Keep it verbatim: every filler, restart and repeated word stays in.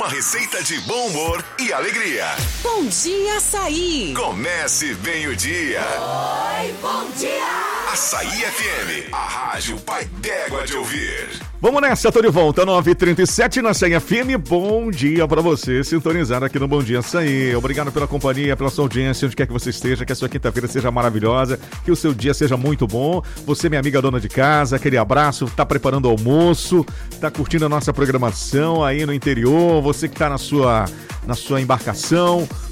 Uma receita de bom humor e alegria. Bom dia, Açaí. Comece bem o dia. Oi, bom dia. Açaí F M, a rádio pai d'égua de ouvir. Vamos nessa, tô de volta, nove e trinta e sete na Açaí F M. Bom dia pra você, sintonizado aqui no Bom Dia Açaí. Obrigado pela companhia, pela sua audiência, onde quer que você esteja, que a sua quinta-feira seja maravilhosa, que o seu dia seja muito bom. Você, minha amiga dona de casa, aquele abraço, tá preparando o almoço, tá curtindo a nossa programação aí no interior, você que tá na sua, na sua embarcação,